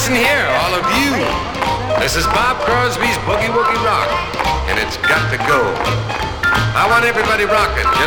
listen here, all of you. This is Bob Crosby's Boogie Woogie Rock, and it's got to go. I want everybody rocking. Just